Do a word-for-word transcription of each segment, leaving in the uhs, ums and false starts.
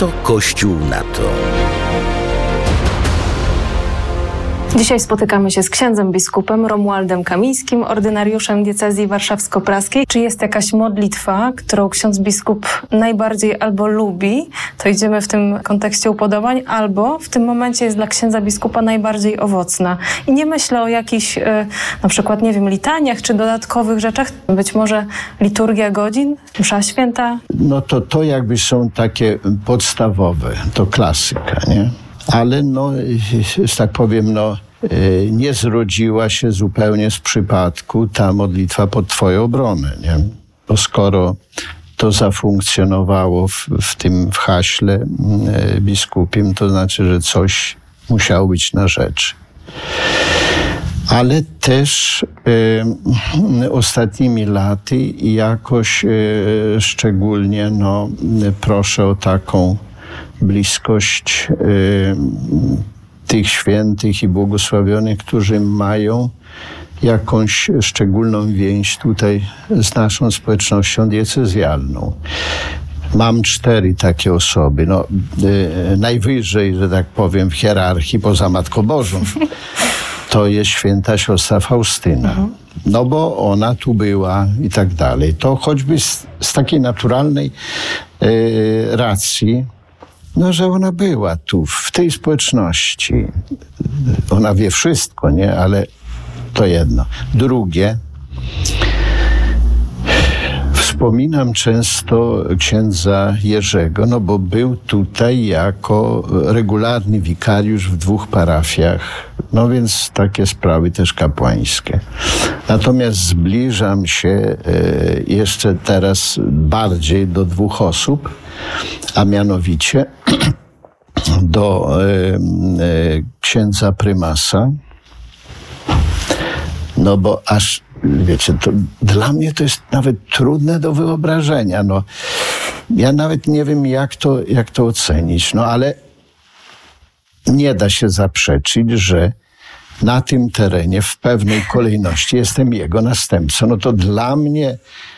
Co Kościół na to? Dzisiaj spotykamy się z księdzem biskupem Romualdem Kamińskim, ordynariuszem diecezji warszawsko-praskiej. Czy jest jakaś modlitwa, którą ksiądz biskup najbardziej albo lubi, to idziemy w tym kontekście upodobań, albo w tym momencie jest dla księdza biskupa najbardziej owocna? I nie myślę o jakichś, e, na przykład, nie wiem, litaniach czy dodatkowych rzeczach. Być może liturgia godzin, msza święta? No to to jakby są takie podstawowe, to klasyka, nie? Ale no, że tak powiem, no, nie zrodziła się zupełnie z przypadku ta modlitwa pod Twoją obronę, nie? Bo skoro to zafunkcjonowało w, w tym w haśle biskupim, to znaczy, że coś musiało być na rzeczy. Ale też y, ostatnimi laty jakoś y, szczególnie no, proszę o taką bliskość y, tych świętych i błogosławionych, którzy mają jakąś szczególną więź tutaj z naszą społecznością diecezjalną. Mam cztery takie osoby. No, y, najwyżej, że tak powiem, w hierarchii poza Matką Bożą to jest święta siostra Faustyna. Mhm. No bo ona tu była i tak dalej. To choćby z, z takiej naturalnej y, racji, no, że ona była tu, w tej społeczności. Ona wie wszystko, nie? Ale to jedno. Drugie, wspominam często księdza Jerzego, no bo był tutaj jako regularny wikariusz w dwóch parafiach, no więc takie sprawy też kapłańskie. Natomiast zbliżam się jeszcze teraz bardziej do dwóch osób, a mianowicie do e, e, księdza prymasa, no bo aż, wiecie, to dla mnie to jest nawet trudne do wyobrażenia, no. Ja nawet nie wiem, jak to, jak to ocenić, no ale nie da się zaprzeczyć, że na tym terenie w pewnej kolejności jestem jego następcą. No to dla mnie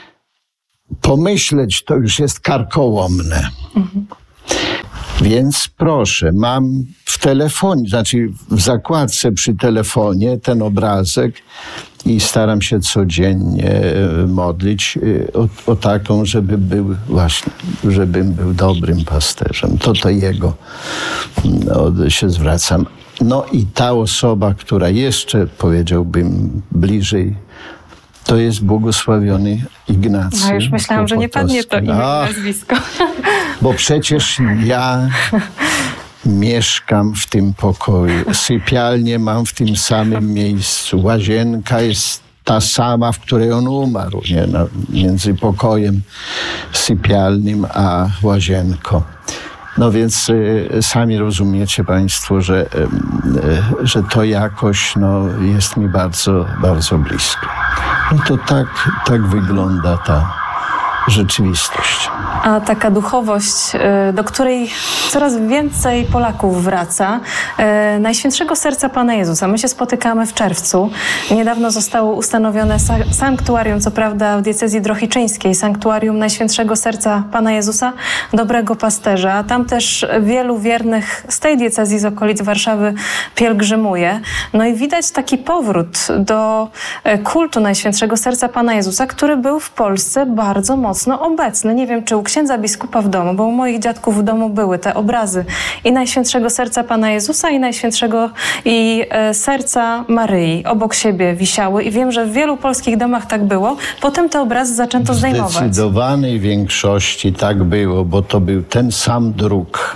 pomyśleć to już jest karkołomne. Mhm. Więc proszę, mam w telefonie, znaczy w zakładce przy telefonie ten obrazek i staram się codziennie modlić o, o taką, żeby był właśnie, żebym był dobrym pasterzem. To to jego no, się zwracam. No i ta osoba, która jeszcze, powiedziałbym, bliżej, to jest błogosławiony Ignacy. No już myślałam, że nie padnie to imię nazwisko. Bo przecież ja mieszkam w tym pokoju. Sypialnię mam w tym samym miejscu. Łazienka jest ta sama, w której on umarł. Nie? No, między pokojem sypialnym a łazienką. No więc y, sami rozumiecie Państwo, że, y, y, że to jakoś no, jest mi bardzo, bardzo blisko. No to tak, tak wygląda ta rzeczywistość. A taka duchowość, do której coraz więcej Polaków wraca, Najświętszego Serca Pana Jezusa. My się spotykamy w czerwcu. Niedawno zostało ustanowione sanktuarium, co prawda w diecezji drohiczyńskiej, sanktuarium Najświętszego Serca Pana Jezusa, Dobrego Pasterza. Tam też wielu wiernych z tej diecezji, z okolic Warszawy pielgrzymuje. No i widać taki powrót do kultu Najświętszego Serca Pana Jezusa, który był w Polsce bardzo mocno obecny. Nie wiem, czy u księdza biskupa w domu, bo u moich dziadków w domu były te obrazy i Najświętszego Serca Pana Jezusa i Najświętszego i e, Serca Maryi obok siebie wisiały i wiem, że w wielu polskich domach tak było. Potem te obrazy zaczęto zdejmować. W zdecydowanej większości tak było, bo to był ten sam druk.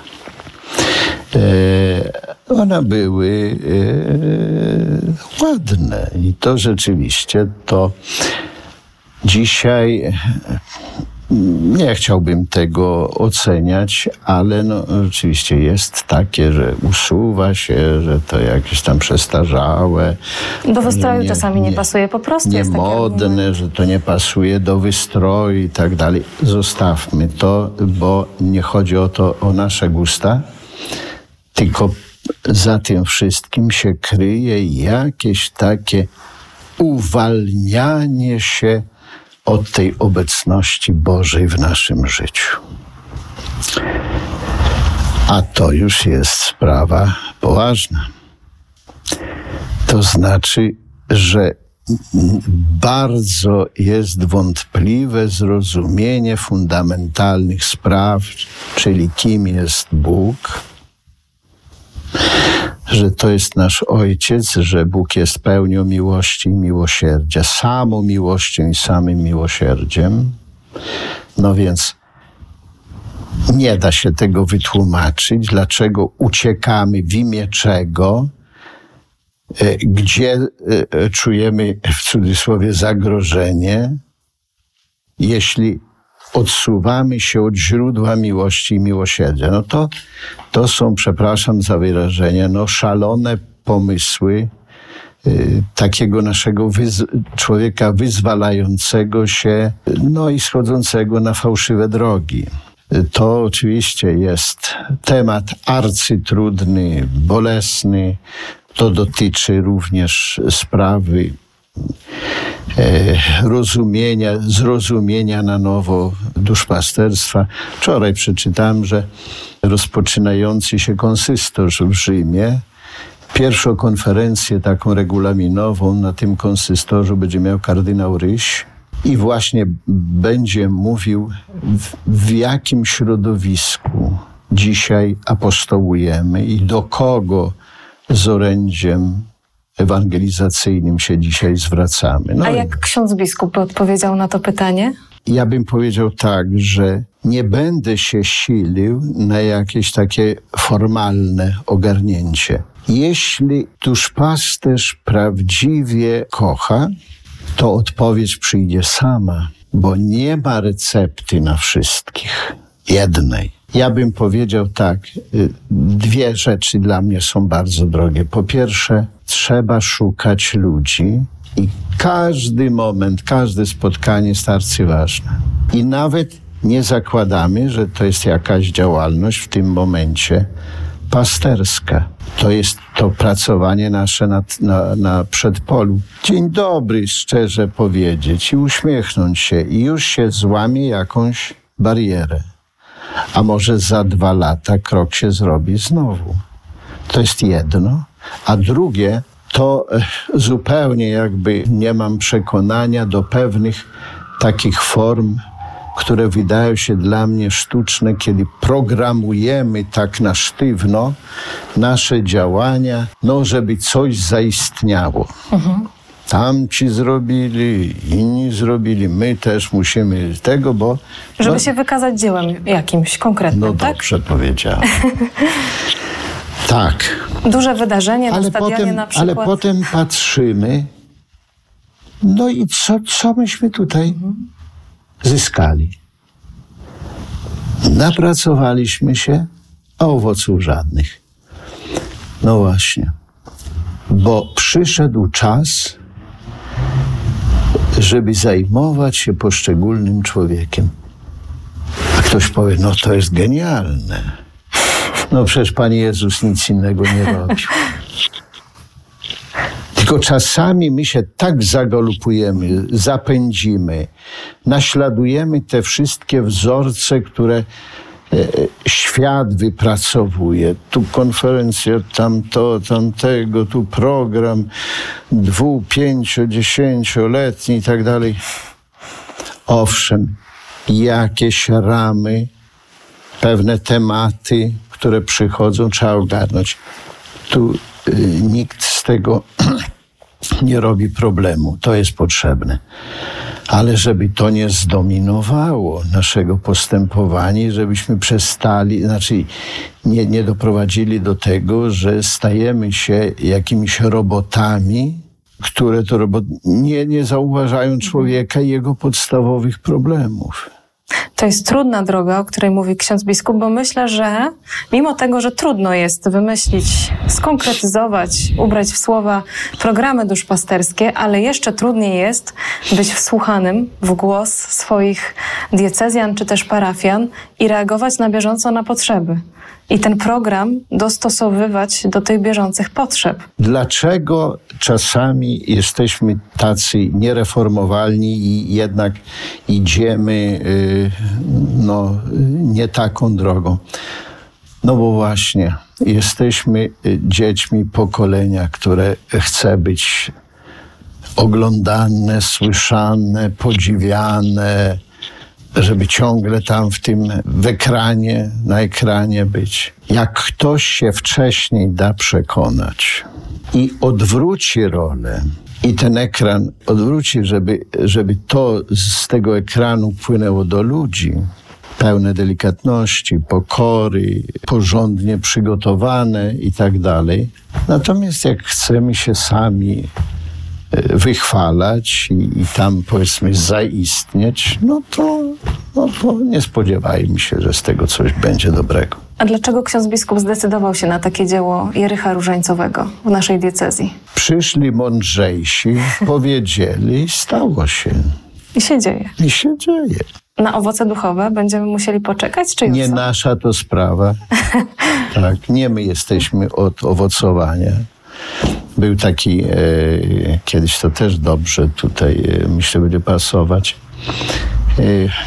E, one były e, ładne i to rzeczywiście to dzisiaj nie chciałbym tego oceniać, ale no, oczywiście jest takie, że usuwa się, że to jakieś tam przestarzałe. Do wystroju nie, czasami nie, nie pasuje po prostu. Niemodne, że to nie pasuje do wystroju i tak dalej. Zostawmy to, bo nie chodzi o to, o nasze gusta, tylko za tym wszystkim się kryje jakieś takie uwalnianie się od tej obecności Bożej w naszym życiu. A to już jest sprawa poważna. To znaczy, że bardzo jest wątpliwe zrozumienie fundamentalnych spraw, czyli kim jest Bóg, że to jest nasz Ojciec, że Bóg jest pełnią miłości i miłosierdzia, samą miłością i samym miłosierdziem. No więc nie da się tego wytłumaczyć, dlaczego uciekamy, w imię czego, gdzie czujemy w cudzysłowie zagrożenie, jeśli odsuwamy się od źródła miłości i miłosierdzia. No to, to są, przepraszam za wyrażenie, no szalone pomysły y, takiego naszego wyz- człowieka wyzwalającego się, no i schodzącego na fałszywe drogi. To oczywiście jest temat arcytrudny, bolesny. To dotyczy również sprawy e, rozumienia, zrozumienia na nowo duszpasterstwa. Wczoraj przeczytałem, że rozpoczynający się konsystor w Rzymie, pierwszą konferencję taką regulaminową na tym konsystorzu będzie miał kardynał Ryś i właśnie będzie mówił, w, w jakim środowisku dzisiaj apostołujemy i do kogo z orędziem ewangelizacyjnym się dzisiaj zwracamy. No A jak ksiądz biskup odpowiedział na to pytanie? Ja bym powiedział tak, że nie będę się silił na jakieś takie formalne ogarnięcie. Jeśli duszpasterz prawdziwie kocha, to odpowiedź przyjdzie sama, bo nie ma recepty na wszystkich. Jednej. Ja bym powiedział tak, dwie rzeczy dla mnie są bardzo drogie. Po pierwsze, trzeba szukać ludzi i każdy moment, każde spotkanie jest arcyważne. I nawet nie zakładamy, że to jest jakaś działalność w tym momencie pasterska. To jest to pracowanie nasze na, na, na przedpolu. Dzień dobry, szczerze powiedzieć i uśmiechnąć się i już się złamie jakąś barierę. A może za dwa lata krok się zrobi znowu. To jest jedno. A drugie, to zupełnie jakby nie mam przekonania do pewnych takich form, które wydają się dla mnie sztuczne, kiedy programujemy tak na sztywno nasze działania, no żeby coś zaistniało. Mhm. Tamci zrobili, inni zrobili, my też musimy tego, bo... Żeby no, się wykazać dziełem jakimś konkretnym, no tak? dobrze powiedziałem. Tak. Duże wydarzenie na ale stadionie potem, na przykład. Ale potem patrzymy, no i co, co myśmy tutaj mhm. zyskali? Napracowaliśmy się, a owoców żadnych. No właśnie. Bo przyszedł czas, żeby zajmować się poszczególnym człowiekiem. A ktoś powie, no to jest genialne. No przecież Pan Jezus nic innego nie robił. Tylko czasami my się tak zagalopujemy, zapędzimy, naśladujemy te wszystkie wzorce, które świat wypracowuje. Tu konferencja, tam to, tamtego, tu program dwu, pięcio, dziesięcioletni i tak dalej. Owszem, jakieś ramy, pewne tematy, które przychodzą, trzeba ogarnąć. Tu y, nikt z tego nie robi problemu. To jest potrzebne. Ale żeby to nie zdominowało naszego postępowania, żebyśmy przestali, znaczy nie, nie doprowadzili do tego, że stajemy się jakimiś robotami, które to robot nie, nie zauważają człowieka i jego podstawowych problemów. To jest trudna droga, o której mówi ksiądz biskup, bo myślę, że mimo tego, że trudno jest wymyślić, skonkretyzować, ubrać w słowa programy duszpasterskie, ale jeszcze trudniej jest być wsłuchanym w głos swoich diecezjan czy też parafian i reagować na bieżąco na potrzeby. I ten program dostosowywać do tych bieżących potrzeb. Dlaczego czasami jesteśmy tacy niereformowalni i jednak idziemy yy, no, nie taką drogą? No bo właśnie, jesteśmy dziećmi pokolenia, które chce być oglądane, słyszane, podziwiane, żeby ciągle tam w tym, w ekranie, na ekranie być. Jak ktoś się wcześniej da przekonać i odwróci rolę, i ten ekran odwróci, żeby, żeby to z tego ekranu płynęło do ludzi, pełne delikatności, pokory, porządnie przygotowane i tak dalej. Natomiast jak chcemy się sami wychwalać i, i tam, powiedzmy, zaistnieć, no to, no to nie spodziewajmy się, że z tego coś będzie dobrego. A dlaczego ksiądz biskup zdecydował się na takie dzieło Jericha Różańcowego w naszej diecezji? Przyszli mądrzejsi, powiedzieli i stało się. I się dzieje. I się dzieje. Na owoce duchowe będziemy musieli poczekać, czy już Nie są? nasza to sprawa. Tak, nie my jesteśmy od owocowania. Był taki, e, kiedyś to też dobrze tutaj, e, myślę, będzie pasować, e,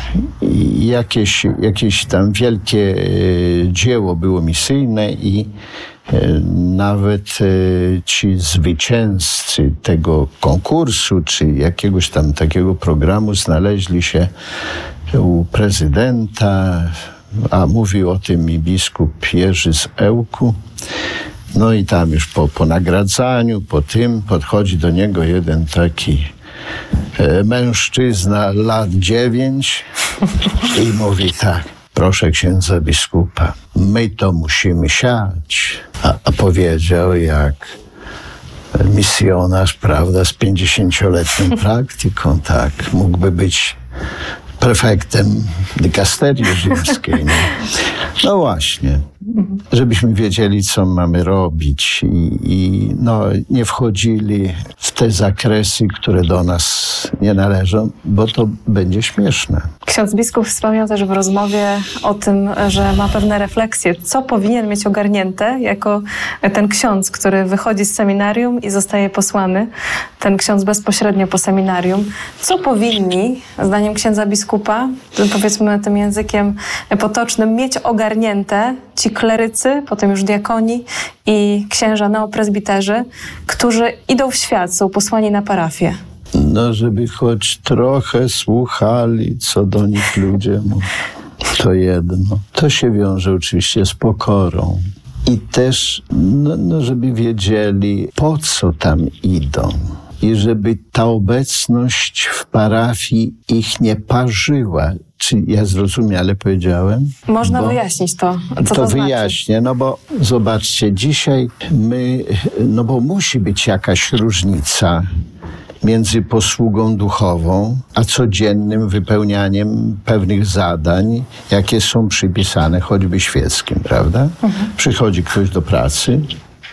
jakieś, jakieś tam wielkie e, dzieło było misyjne i e, nawet e, ci zwycięzcy tego konkursu, czy jakiegoś tam takiego programu znaleźli się u prezydenta, a mówił o tym i biskup Jerzy z Ełku. No i tam już po, po nagradzaniu, po tym podchodzi do niego jeden taki e, mężczyzna lat dziewięć i mówi tak: proszę księdza biskupa, my to musimy siać. A, a powiedział jak misjonarz, prawda, z pięćdziesięcioletnią praktyką, tak, mógłby być prefektem dykasterii rzymskiej. Nie? No właśnie, żebyśmy wiedzieli, co mamy robić i, i no, nie wchodzili w te zakresy, które do nas nie należą, bo to będzie śmieszne. Ksiądz biskup wspomniał też w rozmowie o tym, że ma pewne refleksje, co powinien mieć ogarnięte jako ten ksiądz, który wychodzi z seminarium i zostaje posłany, ten ksiądz bezpośrednio po seminarium. Co powinni, zdaniem księdza biskupa, powiedzmy tym językiem potocznym, mieć ogarnięte ci klerycy, potem już diakoni i księża neopresbiterzy, którzy idą w świat, są posłani na parafię? No, żeby choć trochę słuchali, co do nich ludzie mówią. To jedno. To się wiąże oczywiście z pokorą. I też, no, no, żeby wiedzieli, po co tam idą. I żeby ta obecność w parafii ich nie parzyła. Czy ja zrozumiale powiedziałem? Można bo wyjaśnić to, co to, to znaczy. wyjaśnię, no bo zobaczcie, dzisiaj my, no bo musi być jakaś różnica między posługą duchową, a codziennym wypełnianiem pewnych zadań, jakie są przypisane choćby świeckim, prawda? Mhm. Przychodzi ktoś do pracy,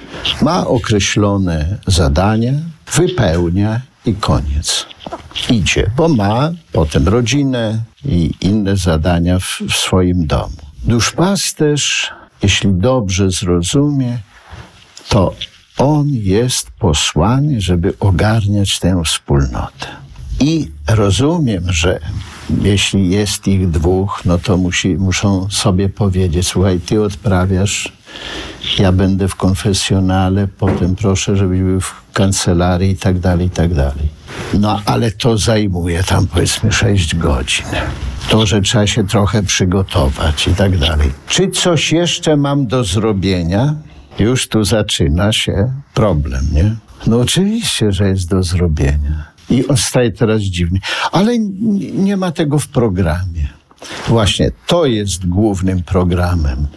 ma określone zadania, wypełnia i koniec. Idzie, bo ma potem rodzinę i inne zadania w, w swoim domu. Duszpasterz, jeśli dobrze zrozumie, to on jest posłany, żeby ogarniać tę wspólnotę. I rozumiem, że jeśli jest ich dwóch, no to musi, muszą sobie powiedzieć: słuchaj, ty odprawiasz, ja będę w konfesjonale, potem proszę, żebyś był w kancelarii i tak dalej, i tak dalej. No, ale to zajmuje tam, powiedzmy, sześć godzin. To, że trzeba się trochę przygotować i tak dalej. Czy coś jeszcze mam do zrobienia? Już tu zaczyna się problem, nie? No oczywiście, że jest do zrobienia. I on staje teraz dziwny. Ale nie ma tego w programie. Właśnie, to jest głównym programem.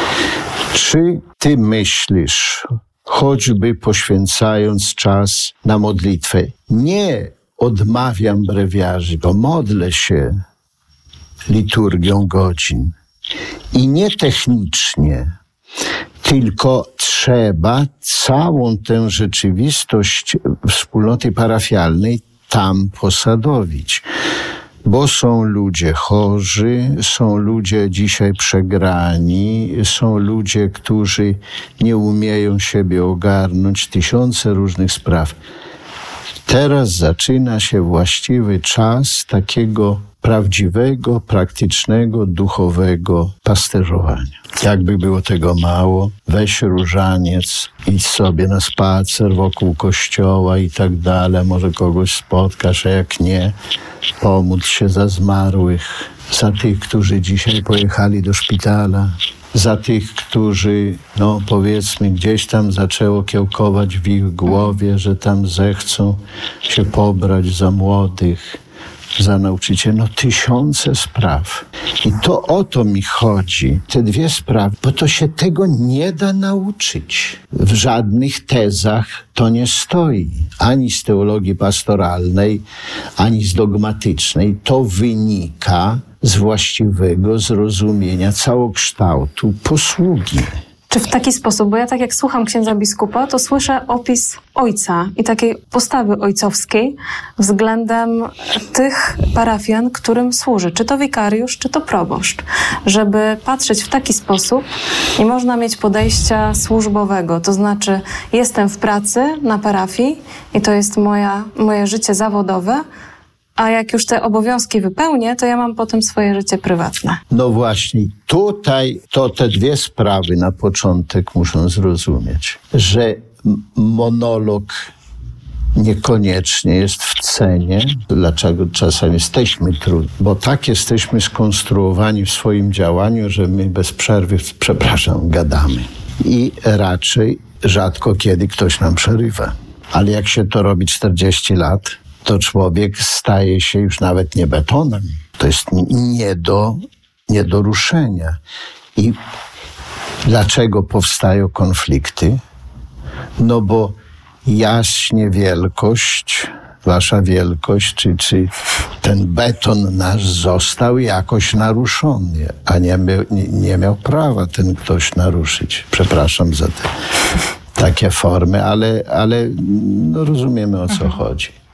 Czy ty myślisz, choćby poświęcając czas na modlitwę, nie odmawiam brewiarzy, bo modlę się liturgią godzin i nie technicznie, tylko trzeba całą tę rzeczywistość wspólnoty parafialnej tam posadowić. Bo są ludzie chorzy, są ludzie dzisiaj przegrani, są ludzie, którzy nie umieją siebie ogarnąć, tysiące różnych spraw. Teraz zaczyna się właściwy czas takiego prawdziwego, praktycznego, duchowego pasterzowania. Jakby było tego mało, weź różaniec, idź sobie na spacer wokół kościoła i tak dalej, może kogoś spotkasz, a jak nie, pomódl się za zmarłych, za tych, którzy dzisiaj pojechali do szpitala, za tych, którzy, no powiedzmy, gdzieś tam zaczęło kiełkować w ich głowie, że tam zechcą się pobrać za młodych, za nauczycieli. No tysiące spraw. I to o to mi chodzi, te dwie sprawy, bo to się tego nie da nauczyć. W żadnych tezach to nie stoi. Ani z teologii pastoralnej, ani z dogmatycznej. To wynika z właściwego zrozumienia całokształtu posługi. Czy w taki sposób, bo ja tak jak słucham księdza biskupa, to słyszę opis ojca i takiej postawy ojcowskiej względem tych parafian, którym służy. Czy to wikariusz, czy to proboszcz. Żeby patrzeć w taki sposób, nie można mieć podejścia służbowego. To znaczy, jestem w pracy na parafii i to jest moja, moje życie zawodowe, a jak już te obowiązki wypełnię, to ja mam potem swoje życie prywatne. No właśnie, tutaj to te dwie sprawy na początek muszą zrozumieć, że monolog niekoniecznie jest w cenie. Dlaczego czasem jesteśmy trudni? Bo tak jesteśmy skonstruowani w swoim działaniu, że my bez przerwy, przepraszam, gadamy. I raczej rzadko kiedy ktoś nam przerywa. Ale jak się to robi czterdzieści lat, to człowiek staje się już nawet nie betonem. To jest nie do, nie do ruszenia. I dlaczego powstają konflikty? No bo jaśnie wielkość, wasza wielkość, czy, czy ten beton nasz został jakoś naruszony, a nie, nie, nie miał prawa ten ktoś naruszyć. Przepraszam za te takie formy, ale, ale no rozumiemy, o co chodzi.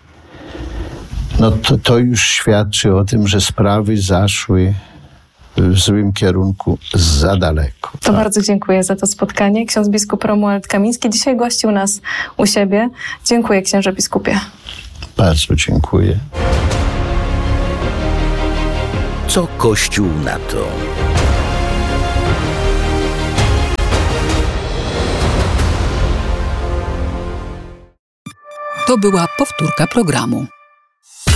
No to, to już świadczy o tym, że sprawy zaszły w złym kierunku za daleko. To tak. Bardzo dziękuję za to spotkanie. Ksiądz biskup Romuald Kamiński dzisiaj gościł nas u siebie. Dziękuję, księże biskupie. Bardzo dziękuję. Co Kościół na to? To była powtórka programu.